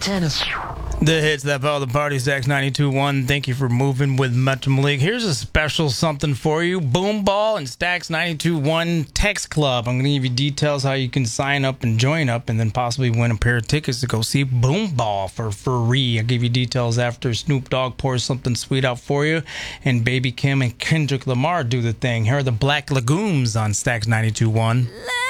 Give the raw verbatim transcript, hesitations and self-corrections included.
Tennis. The hits that follow the party, Stacks ninety-two point one. Thank you for moving with Metro League. Here's a special something for you. Boom Ball and Stacks ninety-two point one Text Club. I'm going to give you details how you can sign up and join up and then possibly win a pair of tickets to go see Boom Ball for free. I'll give you details after Snoop Dogg pours something sweet out for you and Baby Kim and Kendrick Lamar do the thing. Here are the Black Lagoons on Stacks ninety-two point one.